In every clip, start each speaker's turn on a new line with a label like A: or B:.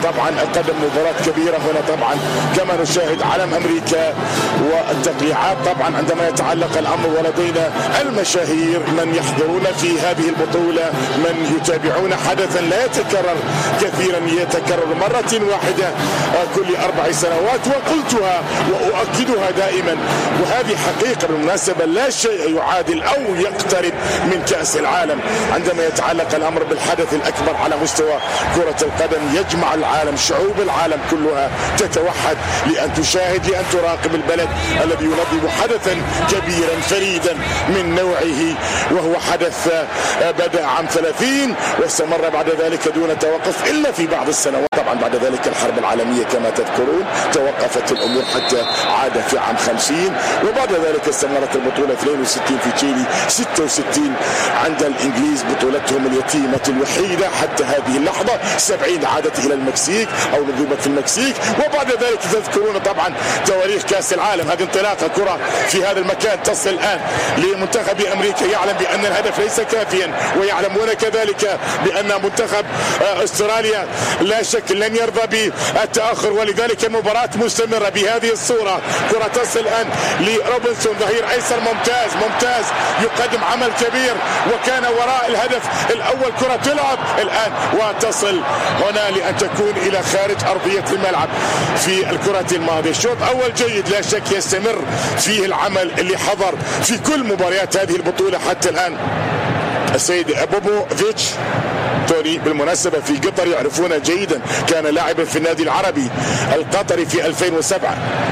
A: طبعا قدم مباراة كبيرة هنا طبعا كما نشاهد علم أمريكا والتقليعات طبعا عندما يتعلق الأمر، ولدينا المشاهير من يحضرون في هذه البطولة، من يتابعون حدثا لا يتكرر كثيرا، يتكرر مرة واحدة كل 4 سنوات، وقلتها وأؤكدها دائما، وهذه حقيقة بالمناسبة، لا شيء يعادل أو يقترب من كأس العالم عندما يتعلق الأمر بالحدث الأكبر على مستوى كرة القدم، يجمع العالم، شعوب العالم كلها تتوحد لأن تشاهد، لأن تراقب البلد الذي ينظم حدثا كبيرا فريدا من نوعه، وهو حدث بدأ عام 30 واستمر بعد ذلك دون توقف إلا في بعض السنوات. طبعا بعد ذلك الحرب العالمية كما تذكرون توقفت الأمور حتى عاد في عام 50، وبعد ذلك استمرت البطولة 62 في تشيلي، 66 عند الإنجليز بطولتهم اليتيمة الوحيدة حتى هذه اللحظة، 70 عادت إلى المكسيك أو نظمت في المكسيك، وبعد ذلك تذكرون طبعا تواريخ كأس العالم، هذه انطلاقة كرة في هذا المكان تصل الآن لمنتخب أمريكا، يعلم بأن الهدف ليس كافيا، ويعلمون كذلك بأن منتخب أستراليا لا شك لن يرضى بالتأخر، ولذلك المباراة مستمرة بهذه الصورة. كرة تصل الآن لروبنسون ظهير أيسر ممتاز يقدم عمل كبير، وكان وراء الهدف الأول كرة تلعب الآن وتصل هنا لأن تكون إلى خارج أرضية الملعب في الكرة الماضية. شوط أول جيد لا شك يستمر فيه العمل اللي حضر في كل مباريات هذه البطولة حتى الآن. السيد بوبوفيتش توني بالمناسبة في قطر يعرفونه جيدا، كان لاعبا في النادي العربي القطري في 2007،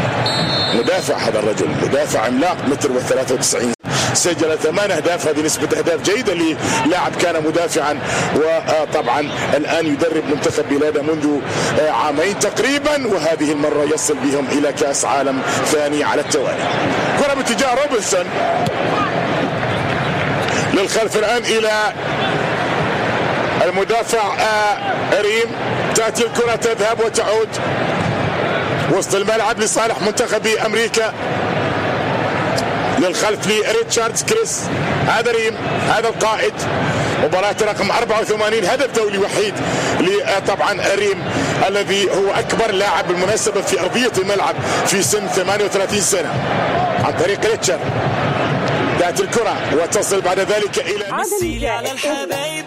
A: مدافع هذا الرجل، مدافع عملاق متر و93، سجل 8 أهداف، هذه نسبة أهداف جيدة للاعب كان مدافعا، وطبعا الآن يدرب منتخب بلاده منذ عامين تقريبا، وهذه المرة يصل بهم إلى كأس عالم ثاني على التوالي. كرة باتجاه روبنسون للخلف الآن إلى المدافع ريم، تأتي الكرة تذهب وتعود وسط الملعب لصالح منتخب أمريكا، للخلف لريتشاردز كريس، هذا ريم، هذا القائد، مباراة رقم 84، هدف دولي وحيد طبعا ريم الذي هو أكبر لاعب بالمناسبة في أرضية الملعب في سن 38 سنة، عن طريق ريتشارد. تأتي الكرة وتصل بعد ذلك إلى
B: عدن على الحبايب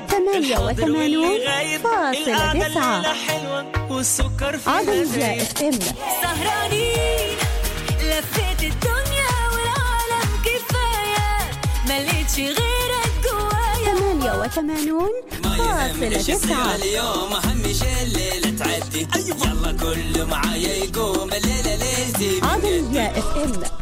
B: 88.9 عدن FM.
C: سهرانين لفيت الدنيا والعالم كفاية، مليتش غيرك جوايا
B: 88.9.
D: اليوم أهم شي الليلة تعدي، يلا كله معايا يقوم الليلة ليلتي
B: عدن FM.